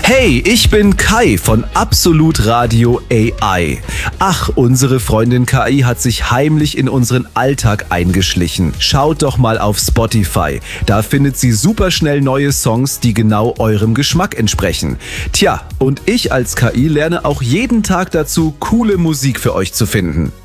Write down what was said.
Hey, ich bin Kai von Absolut Radio AI. Ach, unsere Freundin KI hat sich heimlich in unseren Alltag eingeschlichen. Schaut doch mal auf Spotify. Da findet sie superschnell neue Songs, die genau eurem Geschmack entsprechen. Tja, und ich als KI lerne auch jeden Tag dazu, coole Musik für euch zu finden.